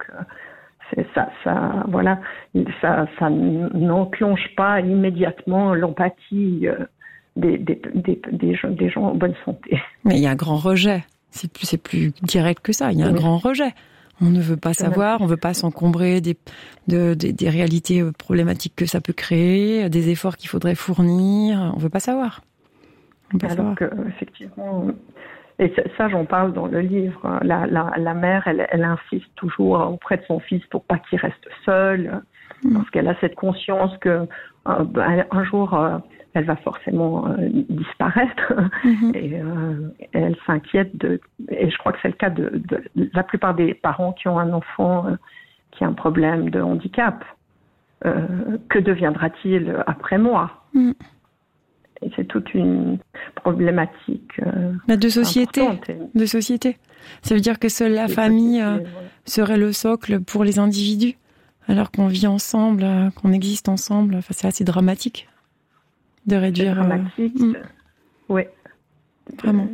Donc, voilà, ça n'enclenche pas immédiatement l'empathie des gens en bonne santé. Mais il y a un grand rejet. C'est plus direct que ça. Il y a un grand rejet. On ne veut pas savoir, on ne veut pas s'encombrer des réalités problématiques que ça peut créer, des efforts qu'il faudrait fournir. On ne veut pas savoir. Alors que, effectivement, et ça j'en parle dans le livre, la mère, elle insiste toujours auprès de son fils pour pas qu'il reste seul, parce qu'elle a cette conscience que un jour elle va forcément disparaître, et elle s'inquiète et je crois que c'est le cas de la plupart des parents qui ont un enfant qui a un problème de handicap. Que deviendra-t-il après moi? Et c'est toute une problématique de société. Ça veut dire que seule la famille serait le socle pour les individus, alors qu'on vit ensemble, qu'on existe ensemble. Enfin, c'est assez dramatique de réduire. C'est dramatique, oui. Vraiment.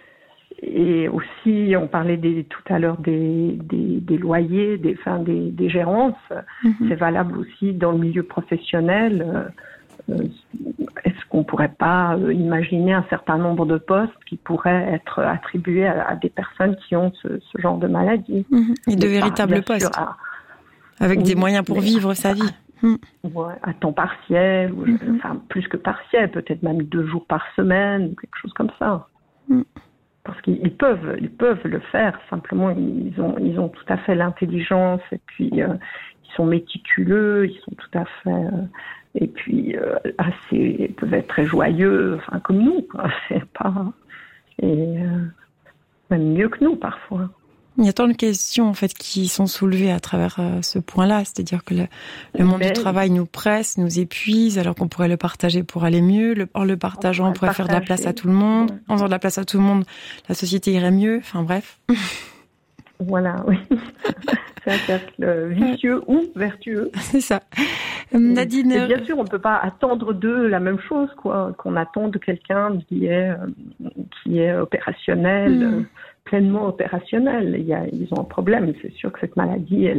Et aussi, on parlait tout à l'heure des loyers, des gérances. C'est valable aussi dans le milieu professionnel. Est-ce qu'on ne pourrait pas imaginer un certain nombre de postes qui pourraient être attribués à des personnes qui ont ce genre de maladie? Et de véritables postes, avec des moyens pour vivre sa vie. À temps partiel, enfin plus que partiel, peut-être même 2 jours par semaine, quelque chose comme ça. Parce qu'ils peuvent le faire, simplement ils ont tout à fait l'intelligence, et puis ils sont méticuleux, ils sont tout à fait... et puis ils peuvent être très joyeux, enfin comme nous, quoi. C'est pas... Et même mieux que nous, parfois. Il y a tant de questions en fait qui sont soulevées à travers ce point-là, c'est-à-dire que le monde du travail nous presse, nous épuise, alors qu'on pourrait le partager pour aller mieux. En le partageant, on pourrait faire de la place à tout le monde. En faisant de la place à tout le monde, la société irait mieux. Enfin bref. Voilà, oui. C'est un cercle vicieux ou vertueux. C'est ça. Nadine. Et bien sûr, on ne peut pas attendre d'eux la même chose, quoi. Qu'on attend de quelqu'un qui est opérationnel. Pleinement opérationnel. Ils ont un problème. C'est sûr que cette maladie,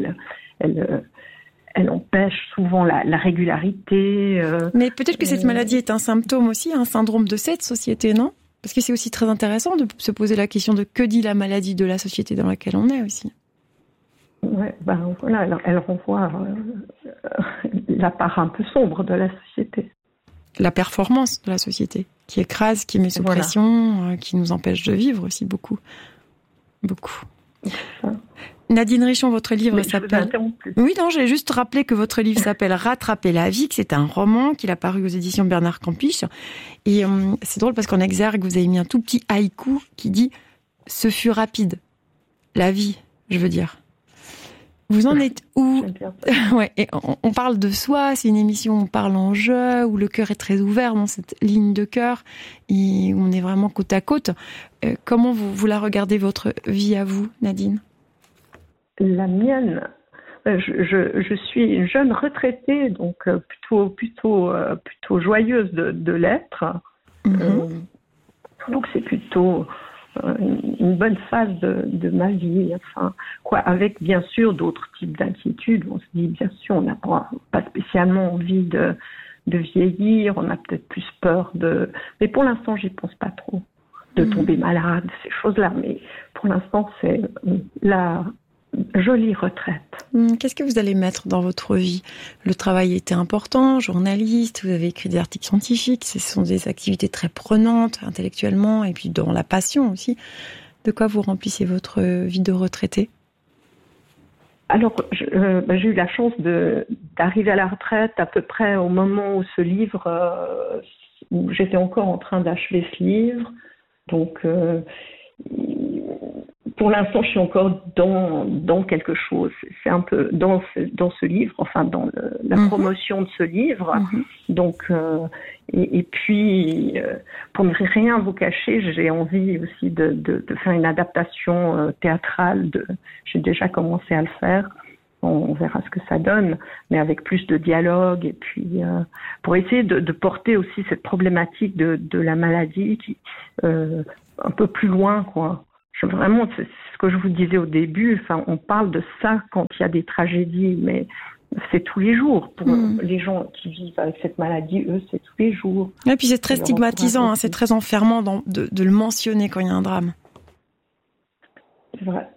elle empêche souvent la régularité. Mais peut-être que cette maladie est un symptôme aussi, un syndrome de cette société, non? Parce que c'est aussi très intéressant de se poser la question de que dit la maladie de la société dans laquelle on est aussi. Ouais, voilà, elle renvoie la part un peu sombre de la société. La performance de la société, qui écrase, qui met sous pression, qui nous empêche de vivre aussi beaucoup. Beaucoup. Nadine Richer, votre livre s'appelle... Oui, non, j'ai juste rappelé que votre livre s'appelle Rattraper la vie, que c'est un roman qu'il a paru aux éditions Bernard Campiche. Et c'est drôle parce qu'en exergue, vous avez mis un tout petit haïku qui dit « Ce fut rapide. La vie, je veux dire. » Vous en êtes où? Ouais, et on parle de soi, c'est une émission où on parle en jeu, où le cœur est très ouvert dans cette ligne de cœur, et où on est vraiment côte à côte. Comment vous la regardez, votre vie à vous, Nadine? La mienne, je suis une jeune retraitée, donc plutôt joyeuse de l'être. Donc c'est plutôt une bonne phase de ma vie, enfin, avec bien sûr d'autres types d'inquiétudes. On se dit, bien sûr, on n'a pas spécialement envie de vieillir, on a peut-être plus peur mais pour l'instant, j'y pense pas trop, de tomber malade, ces choses-là, mais pour l'instant, c'est la jolie retraite. Qu'est-ce que vous allez mettre dans votre vie? Le travail était important, journaliste, vous avez écrit des articles scientifiques, ce sont des activités très prenantes intellectuellement, et puis dans la passion aussi. De quoi vous remplissez votre vie de retraité? Alors, j'ai eu la chance d'arriver à la retraite à peu près au moment où ce livre, où j'étais encore en train d'achever ce livre. Donc, pour l'instant, je suis encore dans quelque chose. C'est un peu dans ce livre, enfin dans la promotion de ce livre. Donc, et puis, pour ne rien vous cacher, j'ai envie aussi de faire une adaptation théâtrale. J'ai déjà commencé à le faire. On verra ce que ça donne, mais avec plus de dialogue, et puis pour essayer de porter aussi cette problématique de la maladie un peu plus loin, quoi. Vraiment, c'est ce ce que je vous disais au début, on parle de ça quand il y a des tragédies, mais c'est tous les jours. Pour les gens qui vivent avec cette maladie, eux, c'est tous les jours. Et puis c'est très stigmatisant, c'est très enfermant de le mentionner quand il y a un drame. C'est vrai.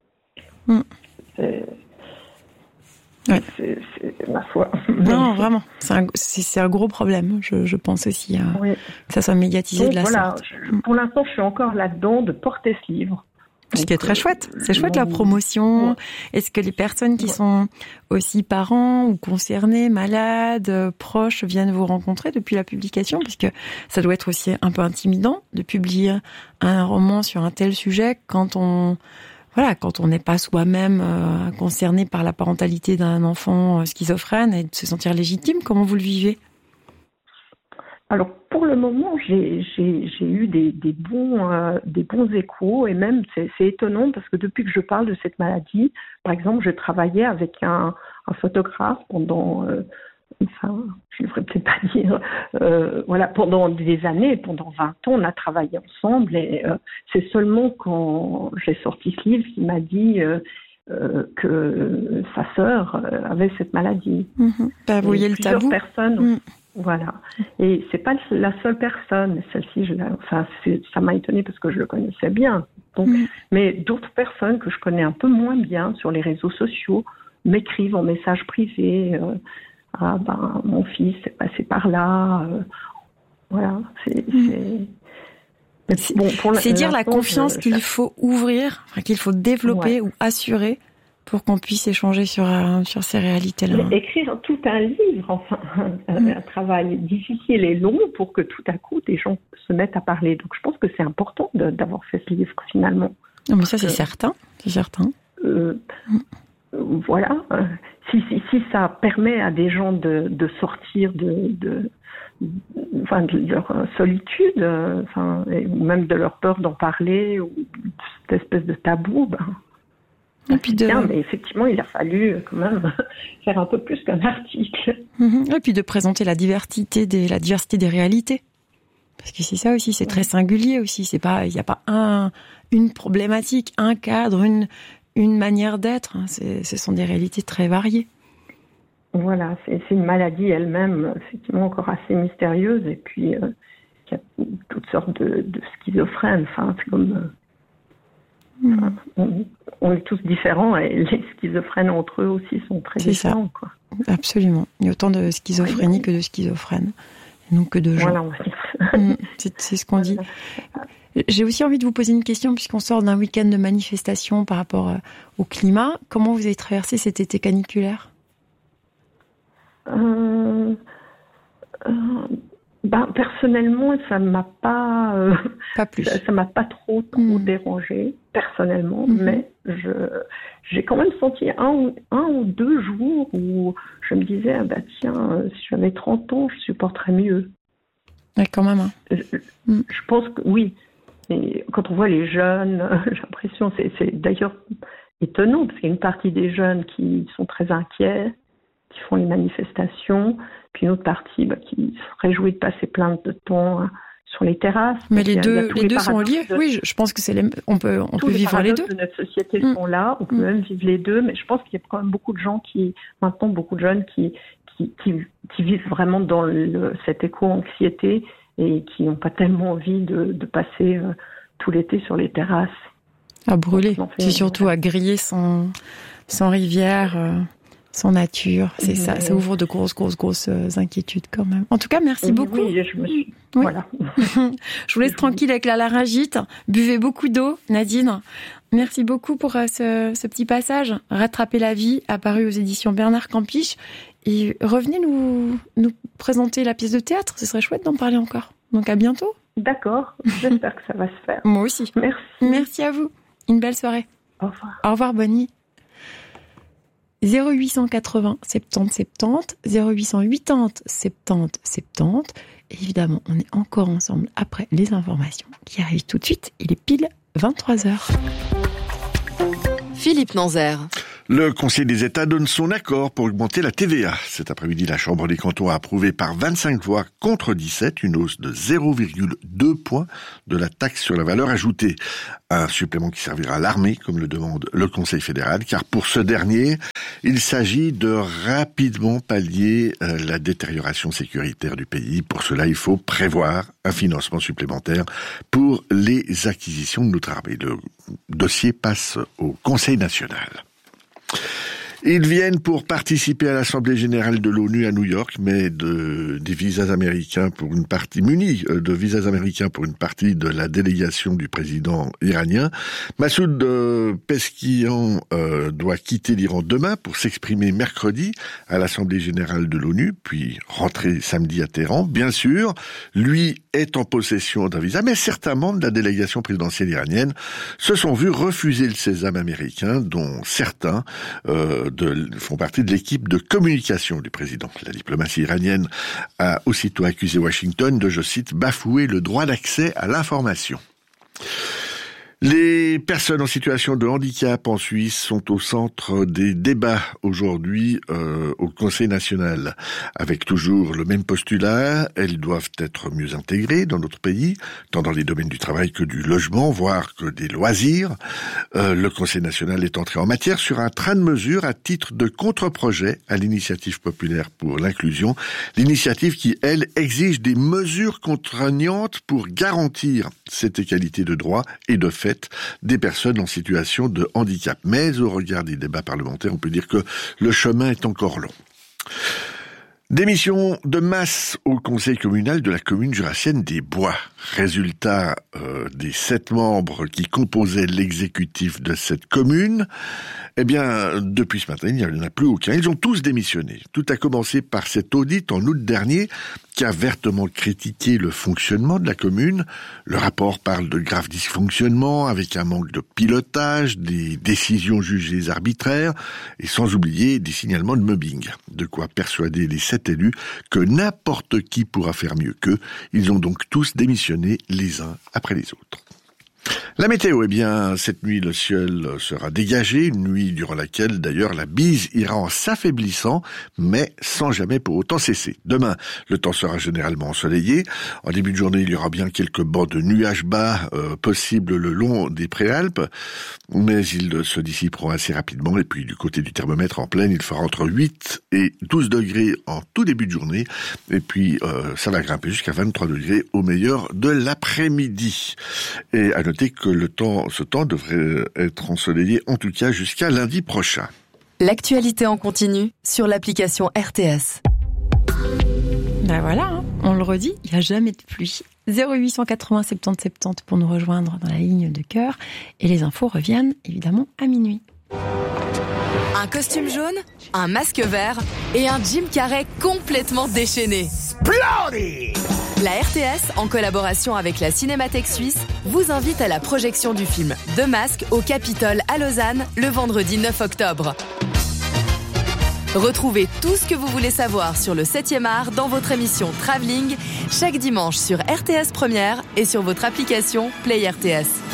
C'est ma foi. Non, vraiment, c'est un gros problème. Je pense aussi que ça soit médiatisé. Donc, de la sorte. Pour l'instant, je suis encore là-dedans de porter ce livre. Ce qui est très chouette. C'est chouette la promotion. Ouais. Est-ce que les personnes qui sont aussi parents ou concernés, malades, proches, viennent vous rencontrer depuis la publication? Parce que ça doit être aussi un peu intimidant de publier un roman sur un tel sujet quand on n'est pas soi-même concerné par la parentalité d'un enfant schizophrène et de se sentir légitime. Comment vous le vivez? Alors, pour le moment, j'ai eu des bons échos, et même, c'est étonnant parce que depuis que je parle de cette maladie, par exemple, je travaillais avec un photographe pendant, je ne devrais peut-être pas dire, pendant des années, pendant 20 ans, on a travaillé ensemble, et c'est seulement quand j'ai sorti ce livre qu'il m'a dit que sa sœur avait cette maladie. Vous voyez le tabou. Personnes. Voilà. Et c'est pas la seule personne. Celle-ci, ça m'a étonnée parce que je le connaissais bien. Donc, mais d'autres personnes que je connais un peu moins bien sur les réseaux sociaux m'écrivent en message privé. Mon fils est passé par là. Voilà. C'est dire la confiance qu'il faut ouvrir, qu'il faut développer ou assurer pour qu'on puisse échanger sur ces réalités-là. Mais écrire tout un livre, un travail difficile et long pour que tout à coup des gens se mettent à parler. Donc je pense que c'est important d'avoir fait ce livre finalement. Non, mais ça c'est certain, Voilà. Si ça permet à des gens de sortir de leur solitude, ou même de leur peur d'en parler, ou cette espèce de tabou, et puis mais effectivement, il a fallu quand même faire un peu plus qu'un article. Et puis de présenter la diversité des réalités. Parce que c'est ça aussi, c'est très singulier aussi. Il n'y a pas une problématique, un cadre, une manière d'être. Ce sont des réalités très variées. Voilà, c'est une maladie elle-même, effectivement, encore assez mystérieuse. Et puis, il y a toutes sortes de schizophrènes. C'est comme... on est tous différents et les schizophrènes entre eux aussi sont très différents. Quoi. Absolument. Il y a autant de schizophrénie que de schizophrènes, et non que de gens. Voilà, on va dire ça. C'est ce qu'on dit. J'ai aussi envie de vous poser une question puisqu'on sort d'un week-end de manifestation par rapport au climat. Comment vous avez traversé cet été caniculaire ? Personnellement, ça m'a pas plus. Ça m'a pas trop dérangé personnellement, mais j'ai quand même senti un ou deux jours où je me disais si j'avais 30 ans, je supporterais mieux. Ouais, quand même. Je pense que oui. Et quand on voit les jeunes, j'ai l'impression c'est d'ailleurs étonnant parce qu'il y a une partie des jeunes qui sont très inquiets, qui font les manifestations, puis une autre partie qui se réjouit de passer plein de temps sur les terrasses. Mais les deux sont liés. Oui, je pense que on peut vivre les deux. Tous les paradoxes de notre société sont là. On peut même vivre les deux, mais je pense qu'il y a quand même beaucoup de jeunes qui vivent vraiment dans cette éco-anxiété et qui n'ont pas tellement envie de passer tout l'été sur les terrasses. À brûler. C'est surtout à griller sans rivière. Sans nature, c'est ça. Ça ouvre de grosses inquiétudes quand même. En tout cas, merci beaucoup. Oui, je me suis... Oui. Voilà. Je vous laisse tranquille avec la laryngite. Buvez beaucoup d'eau, Nadine. Merci beaucoup pour ce petit passage. Rattraper la vie, apparu aux éditions Bernard Campiche. Et revenez nous présenter la pièce de théâtre. Ce serait chouette d'en parler encore. Donc à bientôt. D'accord. J'espère que ça va se faire. Moi aussi. Merci. Merci à vous. Une belle soirée. Au revoir. Au revoir, bonne nuit. 0880 70 70, 0880 70 70. Évidemment, on est encore ensemble après les informations qui arrivent tout de suite. Il est pile 23h. Philippe Nanzer. Le Conseil des États donne son accord pour augmenter la TVA. Cet après-midi, la Chambre des cantons a approuvé par 25 voix contre 17 une hausse de 0,2 points de la taxe sur la valeur ajoutée. Un supplément qui servira à l'armée, comme le demande le Conseil fédéral, car pour ce dernier, il s'agit de rapidement pallier la détérioration sécuritaire du pays. Pour cela, il faut prévoir un financement supplémentaire pour les acquisitions de notre armée. Le dossier passe au Conseil national. Ils viennent pour participer à l'Assemblée générale de l'ONU à New York, mais des visas américains pour une partie, munis de visas américains pour une partie de la délégation du président iranien. Massoud Pezeshkian doit quitter l'Iran demain pour s'exprimer mercredi à l'Assemblée générale de l'ONU, puis rentrer samedi à Téhéran. Bien sûr, lui est en possession d'un visa, mais certains membres de la délégation présidentielle iranienne se sont vus refuser le sésame américain, dont certains font partie de l'équipe de communication du président. La diplomatie iranienne a aussitôt accusé Washington de, je cite, bafouer le droit d'accès à l'information. Les personnes en situation de handicap en Suisse sont au centre des débats aujourd'hui au Conseil national, avec toujours le même postulat. Elles doivent être mieux intégrées dans notre pays, tant dans les domaines du travail que du logement, voire que des loisirs. Le Conseil national est entré en matière sur un train de mesures à titre de contre-projet à l'initiative populaire pour l'inclusion. L'initiative qui, elle, exige des mesures contraignantes pour garantir cette égalité de droit et de fait des personnes en situation de handicap. Mais au regard des débats parlementaires, on peut dire que le chemin est encore long. Démission de masse au conseil communal de la commune jurassienne des Bois. Résultat des 7 membres qui composaient l'exécutif de cette commune, eh bien, depuis ce matin, il n'y en a plus aucun. Ils ont tous démissionné. Tout a commencé par cet audit en août dernier qui a vertement critiqué le fonctionnement de la commune. Le rapport parle de graves dysfonctionnements avec un manque de pilotage, des décisions jugées arbitraires et sans oublier des signalements de mobbing. De quoi persuader les 7 élus que n'importe qui pourra faire mieux qu'eux. Ils ont donc tous démissionné les uns après les autres. La météo, eh bien, cette nuit, le ciel sera dégagé, une nuit durant laquelle, d'ailleurs, la bise ira en s'affaiblissant, mais sans jamais pour autant cesser. Demain, le temps sera généralement ensoleillé. En début de journée, il y aura bien quelques bancs de nuages bas possibles le long des préalpes, mais ils se dissiperont assez rapidement. Et puis, du côté du thermomètre en pleine, il fera entre 8 et 12 degrés en tout début de journée. Et puis, ça va grimper jusqu'à 23 degrés au meilleur de l'après-midi. Et à noter que ce temps devrait être ensoleillé en tout cas jusqu'à lundi prochain. L'actualité en continu sur l'application RTS. Ben voilà, on le redit, il n'y a jamais de pluie. 0880 70 70 pour nous rejoindre dans la ligne de cœur. Et les infos reviennent évidemment à minuit. Un costume jaune, un masque vert et un Jim Carrey complètement déchaîné. Splendid! La RTS, en collaboration avec la Cinémathèque Suisse, vous invite à la projection du film The Mask au Capitole à Lausanne le vendredi 9 octobre. Retrouvez tout ce que vous voulez savoir sur le 7e art dans votre émission Travelling chaque dimanche sur RTS Première et sur votre application Play RTS.